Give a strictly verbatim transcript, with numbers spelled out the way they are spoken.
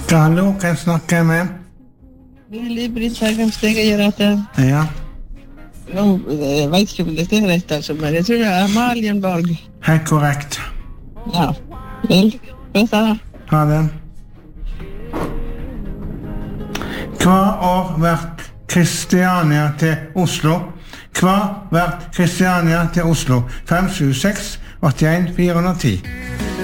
Hallo, kan jeg snakke med? Lili Britt Berghamsteg, jeg gjør at Ja. Nå jeg vet ikke om dette er rett, altså, men jeg tror det er Malienborg. Helt korrekt. Ja, vel, vet jeg da. Ha det. Hva år ble Kristiania til Oslo? Hva ble Kristiania til Oslo? fem sju seks åtte en fire ti.